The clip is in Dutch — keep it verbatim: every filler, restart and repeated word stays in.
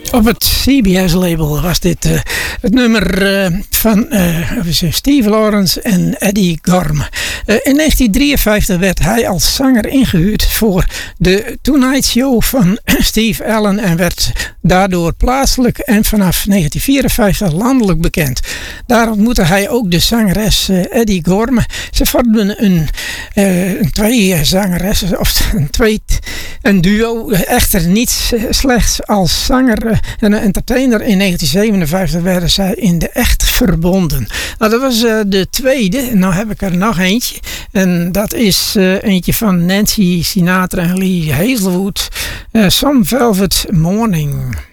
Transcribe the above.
Op het C B S-label was dit uh, het nummer uh, van uh, Steve Lawrence en Eddie Gorm. Uh, in negentien drieënvijftig werd hij als zanger ingehuurd voor de Tonight Show van Steve Allen en werd daardoor plaatselijk en vanaf negentien vierenvijftig landelijk bekend. Daar ontmoette hij ook de zangeres uh, Eddie Gorm. Ze vormden een, uh, een twee zangeressen of een, twee, een duo, echter niet slechts als zanger en een entertainer. In negentien zevenenvijftig werden zij in de echt verbonden. Nou, dat was uh, de tweede. Nou heb ik er nog eentje. En dat is uh, eentje van Nancy Sinatra en Lee Hazelwood. Uh, Some Velvet Morning.